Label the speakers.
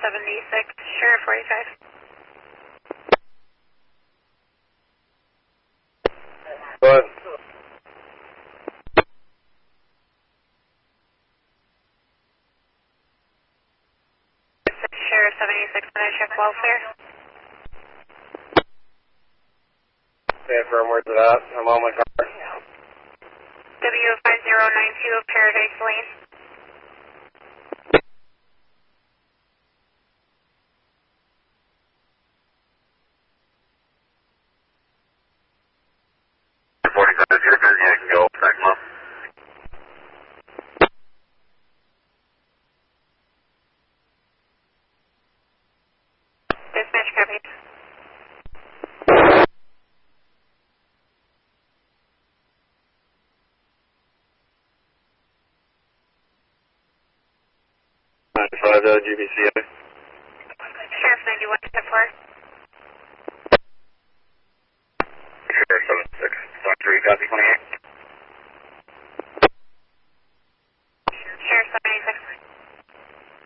Speaker 1: 76, Sheriff 45.
Speaker 2: Go ahead.
Speaker 1: Sheriff 76, can I check welfare?
Speaker 2: Okay, firm, where's it at? I'm on my car.
Speaker 1: W5092, Paradise Lane.
Speaker 2: You're busy, I can go. Back them up.
Speaker 1: Dispatch copy.
Speaker 2: GBCA.
Speaker 1: Sheriff 91, step 4.
Speaker 2: Sheriff 76, 23, copy 28.